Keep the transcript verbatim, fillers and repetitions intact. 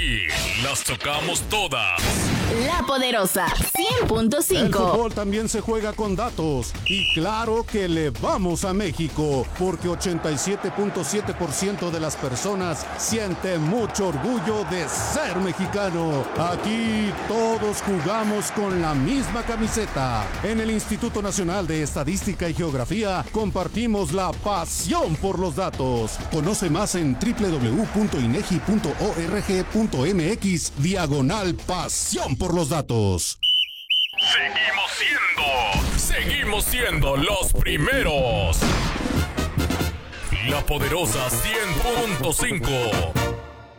Aquí las tocamos todas. La Poderosa cien punto cinco. El fútbol también se juega con datos. Y claro que le vamos a México, porque ochenta y siete punto siete por ciento de las personas siente mucho orgullo de ser mexicano. Aquí todos jugamos con la misma camiseta. En el Instituto Nacional de Estadística y Geografía compartimos la pasión por los datos. Conoce más en doble u doble u doble u punto inegi punto org punto mx diagonal pasión por los datos. Seguimos siendo, seguimos siendo los primeros. La Poderosa cien punto cinco.